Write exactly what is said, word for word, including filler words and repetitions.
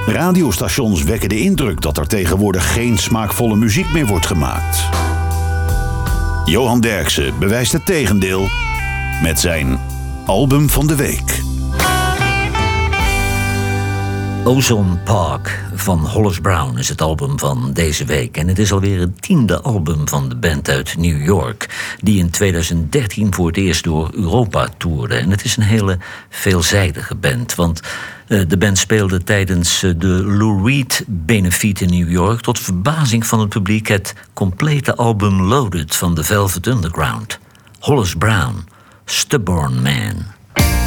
Radiostations wekken de indruk dat er tegenwoordig geen smaakvolle muziek meer wordt gemaakt. Johan Derksen bewijst het tegendeel met zijn album van de week. Ozone Park van Hollis Brown is het album van deze week. En het is alweer het tiende album van de band uit New York, die in tweeduizend dertien voor het eerst door Europa toerde. En het is een hele veelzijdige band, want uh, de band speelde tijdens uh, de Lou Reed Benefiet in New York tot verbazing van het publiek het complete album Loaded van The Velvet Underground. Hollis Brown, Stubborn Man.